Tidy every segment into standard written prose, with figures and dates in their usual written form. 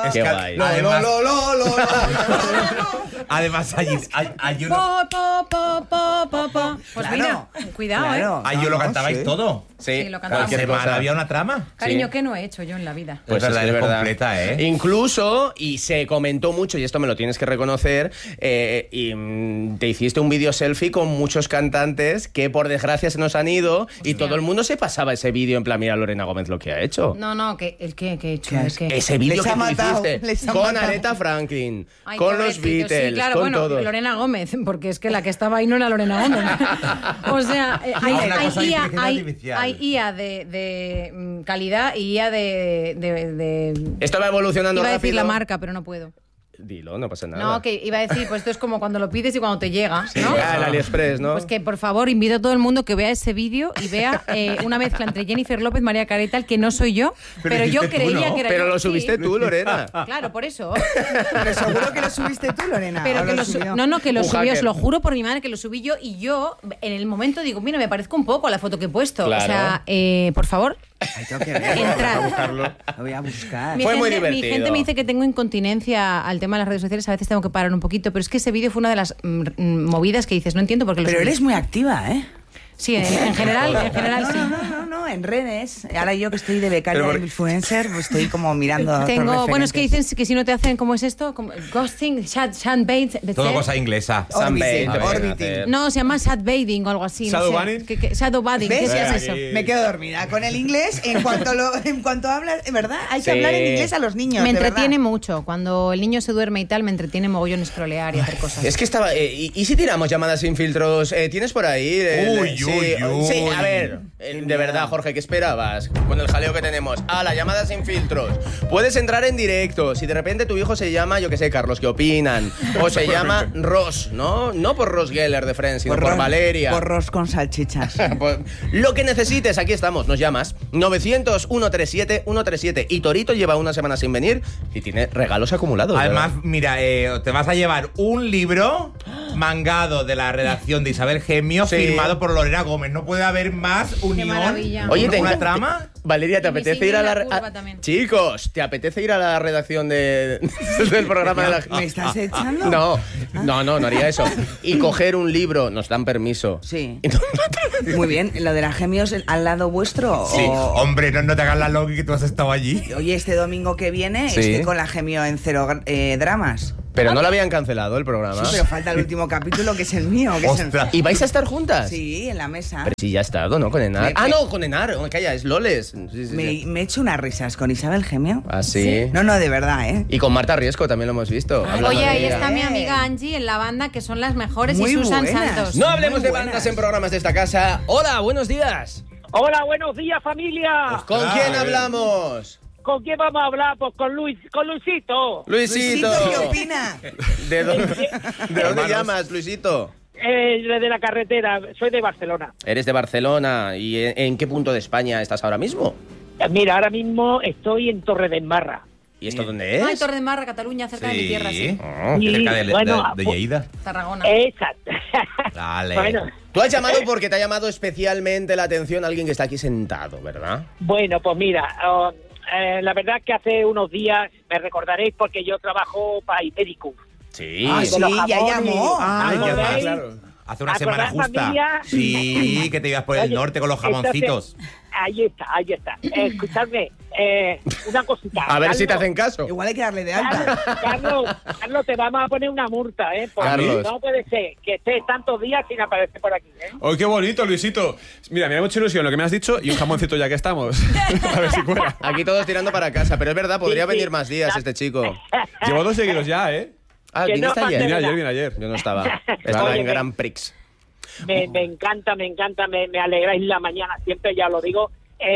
Qué guay. Además, hay uno... Pues mira, cuidado, Ahí lo cantabais todo. Sí, lo cantamos. Cualquier semana había una trama. Cariño, ¿qué no he hecho yo en la vida? Pues es que es es verdad. completa, ¿eh? Incluso, y se comentó mucho, y esto me lo tienes que reconocer, te hiciste un vídeo selfie con muchos cantantes que por desgracia se nos han ido y todo el mundo se pasaba ese vídeo en plan, mira Lorena Gómez lo que ha hecho. No, que el que he hecho. ¿Qué? Es que... Ese vídeo Les que ha tú matado, hiciste les ha con matado. Aretha Franklin, Ay, con los pobrecito, Beatles, sí, claro, con bueno, todos. Lorena Gómez, porque es que la que estaba ahí no era Lorena Gómez. O sea, una cosa de inteligencia artificial. hay IA de calidad y IA de... Esto va evolucionando Iba a rápido. decir la marca, pero no puedo. Dilo, no pasa nada. No, que iba a decir, pues esto es como cuando lo pides y cuando te llega, ¿no? Ah, el AliExpress, ¿no? Pues que por favor invito a todo el mundo que vea ese vídeo y vea una mezcla entre Jennifer López, María Carey y tal, que no soy yo, pero yo hiciste tú, creía ¿no? que era Pero yo. lo Sí. subiste tú, Lorena. Claro, por eso. Pero seguro que lo subiste tú, Lorena. Pero ¿o que lo lo subió? no, que lo Un subí, hacker. os lo juro por mi madre que lo subí yo y yo en el momento digo, mira, me parezco un poco a la foto que he puesto. Claro. O sea, por favor, Ay, tengo que ver. entrad. Lo voy a buscar. Fue muy Mi divertido. gente me dice que tengo incontinencia al tema de las redes sociales, a veces tengo que parar un poquito, pero es que ese vídeo fue una de las movidas que dices, no entiendo por qué lo Pero subí. eres muy activa, ¿eh? Sí, en general sí. No, en redes. Ahora yo que estoy de becaria de influencer, pues estoy como mirando a otros Tengo, bueno, es que referentes. dicen que si no te hacen, ¿cómo es esto? Como ghosting, shadbait. Todo cosa inglesa. Sunbait, te pueden Orbiting. hacer. No, se llama shadbaiting o algo así. no sé. Shadowbanning. Shadowbanning, ¿qué ¿Ves? es eso? Me quedo dormida. Con el inglés, en cuanto hablas, ¿verdad? Hay que Sí. hablar en inglés a los niños. Me de entretiene verdad. mucho. Cuando el niño se duerme y tal, me entretiene mogollón scrollear y hacer cosas. Es que estaba... ¿y si tiramos llamadas sin filtros? ¿Tienes por ahí? Uy, sí, uy, uy. Sí, a ver, de verdad, Jorge, ¿qué esperabas? Con el jaleo que tenemos. La llamada sin filtros. Puedes entrar en directo. Si de repente tu hijo se llama, yo qué sé, Carlos, ¿qué opinan? O se llama Ross, ¿no? No por Ross Geller de Friends, sino por Valeria. Porros con salchichas. Pues, lo que necesites, aquí estamos, nos llamas 900-137-137 y Torito lleva una semana sin venir y tiene regalos acumulados. Además, ¿verdad? mira, te vas a llevar un libro mangado de la redacción de Isabel Gemio, Sí. firmado por Lorena Gómez. No puede haber más unión. maravilla. Oye, ¿una trama? Valeria, ¿te Y mi apetece ir a señora la curva también. Chicos, ¿te apetece ir a la redacción del programa de la ¿Me estás echando? No haría eso. Y coger un libro, nos dan permiso. Sí. Muy bien. ¿Lo de las gemios al lado vuestro? Sí. o- Hombre, no te hagas la loca que tú has estado allí. Oye, este domingo que viene Sí. estoy con la gemio en Cero Dramas. Pero no lo habían cancelado el programa. Sí, pero falta el último capítulo, que es el mío. Que es el- Ostras. ¿Y vais a estar juntas? Sí, en la mesa. Pero si ya ha estado, ¿no? Con Enar. No, con Enar. Oh, calla, es Loles. Sí. Me he hecho unas risas con Isabel Gemio. ¿Ah, sí? No, de verdad, ¿eh? Y con Marta Riesco también lo hemos visto. hablando Oye, de ahí ella. está mi amiga Angie en la banda, que son las mejores, Muy y Susan buenas. Santos. No hablemos Muy de buenas. bandas en programas de esta casa. Hola, buenos días. Hola, buenos días, familia. ¿Con quién hablamos? ¿Con quién vamos a hablar? Pues con Luisito. Luisito. ¿Qué opina? ¿De dónde llamas, Luisito? De la carretera, soy de Barcelona. Eres de Barcelona. ¿Y en qué punto de España estás ahora mismo? Mira, ahora mismo estoy en Torredembarra. ¿Y esto dónde es? Ay, Torre de Marra, Cataluña, cerca de mi tierra, sí. Oh, Y, cerca de bueno, Lleida. Tarragona. Exacto. Dale. Bueno, Tú has llamado porque te ha llamado especialmente la atención alguien que está aquí sentado, ¿verdad? bueno, pues mira, la verdad es que hace unos días me recordaréis porque yo trabajo para Ibéricum. Sí. Ah, sí, los ya jamones. llamó. ya ¿Acordáis? Hace una semana ¿Acordás, justa. familia? Sí, que te ibas por el Oye, norte con los jamoncitos. entonces, ahí está. Escuchadme, una cosita. A ver si te Carlos, hacen caso. Igual hay que darle de alta. Carlos, te vamos a poner una multa, porque Carlos. no puede ser que estés tantos días sin aparecer por aquí, ¡Ay, qué bonito, Luisito! Mira, me da mucha ilusión lo que me has dicho y un jamoncito ya que estamos. A ver si cuela. Aquí todos tirando para casa, pero es verdad, podría Sí, sí. venir más días este chico. Llevo 2 seguidos ya, ¿eh? Ah, Que ¿viniste no ayer? pasa Vine ayer. Yo no estaba. Estaba Oye, en Grand Prix. Me encanta, me alegráis la mañana, siempre ya lo digo.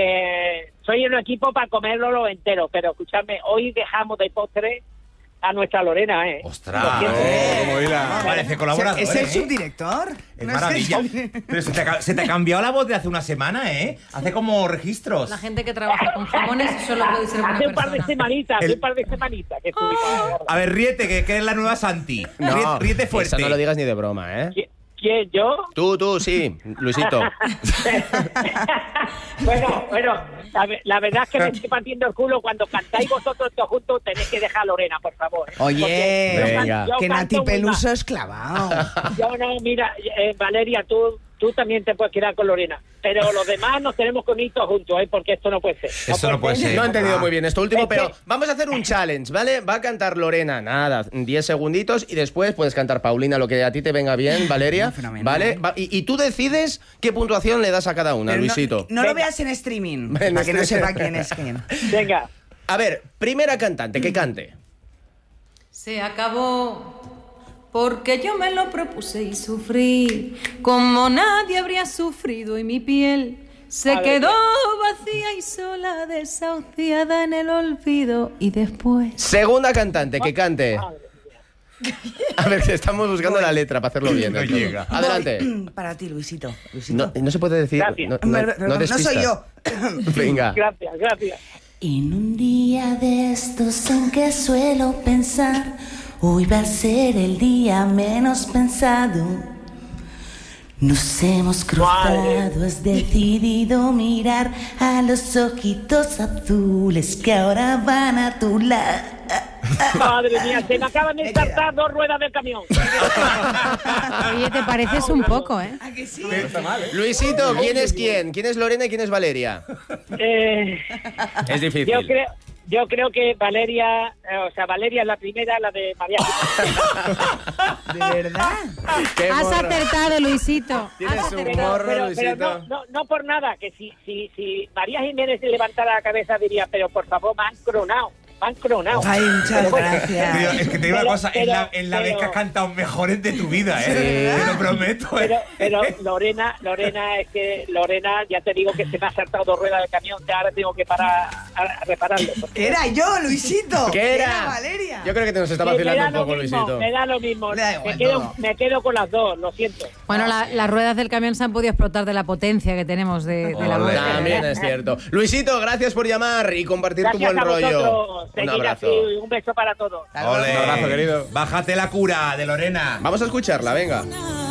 Soy un equipo para comerlo entero, pero escuchadme, hoy dejamos de postre a nuestra Lorena, ¡Ostras! Lo siento. Como hila. Parece colaborador, ¿Es el ¿eh? subdirector? Es No maravilla. el Pero se te ha cambiado la voz de hace una semana, ¿eh? Hace como registros. La gente que trabaja con jamones solo puede ser buena Hace un par de persona. semanitas, El- que estuvimos. A ver, ríete, que eres la nueva Santi. Ríete fuerte. Eso no lo digas ni de broma, ¿eh? ¿Quién, yo? Tú, sí, Luisito. bueno, La verdad es que me estoy partiendo el culo cuando cantáis vosotros todos juntos. Tenéis que dejar a Lorena, por favor. Oye, Venga. yo que canto Nati muy Peluso mal. es clavado. Yo no, mira, Valeria, tú también te puedes quedar con Lorena. Pero los demás nos tenemos que unir todos juntos, porque esto no puede ser. Eso no puede ser. No he entendido muy bien esto último, Es que- pero vamos a hacer un challenge, ¿vale? Va a cantar Lorena, nada, 10 segunditos y después puedes cantar Paulina, lo que a ti te venga bien, Valeria, Fenomenal. ¿vale? Y tú decides qué puntuación le das a cada una, Pero Luisito. no lo veas en streaming, En para que no streaming. sepa quién es quién. Venga. A ver, primera cantante, que cante. Se acabó porque yo me lo propuse y sufrí como nadie habría sufrido y mi piel se A ver, quedó vacía y sola, desahuciada en el olvido y después... Segunda cantante, que cante. Madre mía. A ver, estamos buscando la letra para hacerlo bien. No del todo. llega. Adelante. Para ti, Luisito. No se puede decir. Gracias. No soy yo. Venga. Gracias, gracias. En un día de estos en que suelo pensar, hoy va a ser el día menos pensado. Nos hemos cruzado, has decidido mirar a los ojitos azules que ahora van a tu lado. Madre mía, se me acaban de ensartar 2 ruedas del camión. Oye, te pareces un poco, ¿eh? ¿A que sí? Luisito, ¿quién es quién? ¿Quién es Lorena y quién es Valeria? Es difícil. Yo creo que Valeria, Valeria es la primera, la de María Jiménez. ¿De verdad? Qué Has morro. acertado, Luisito. Tienes Has un acertado. morro, pero Luisito. no por nada, que si María Jiménez se levantara la cabeza diría, pero por favor, me han cronado. Ay, muchas gracias. Tío, es que te digo una Pero- cosa, es la vez que has cantado mejores de tu vida, ¿eh? Te lo prometo, Pero Lorena, es que Lorena, ya te digo que se me ha saltado 2 ruedas de camión, que ahora tengo que parar a repararlo. ¿Qué era yo, Luisito? ¿Qué era? Valeria? Yo creo que te nos está Sí, vacilando me da un lo poco, mismo, Luisito. me da lo mismo. Me da igual Me quedo con las dos, lo siento. Bueno, las ruedas del camión se han podido explotar de la potencia que tenemos de la voz. También es cierto. Luisito, gracias por llamar y compartir tu Gracias buen a rollo. vosotros. Un Seguid abrazo. así, un beso para todos. Ole. Un abrazo, querido. Bájate la cura de Lorena. Vamos a escucharla, venga. Una